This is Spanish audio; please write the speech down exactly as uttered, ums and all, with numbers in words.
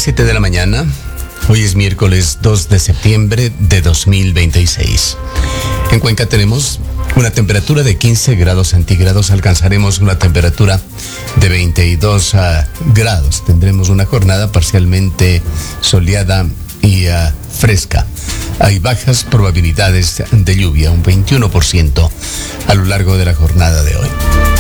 siete de la mañana. Hoy es miércoles dos de septiembre de dos mil veintiséis. En Cuenca tenemos una temperatura de quince grados centígrados. Alcanzaremos una temperatura de veintidós uh, grados. Tendremos una jornada parcialmente soleada y uh, fresca. Hay bajas probabilidades de lluvia, un veintiuno por ciento a lo largo de la jornada de hoy.